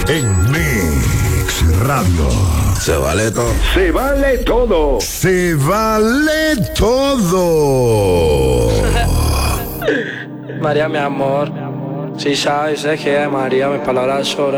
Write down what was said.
En Mix Radio. Se vale todo. Se vale todo. Se vale todo. María, mi amor, si sabes, es que María, mis palabras sobran.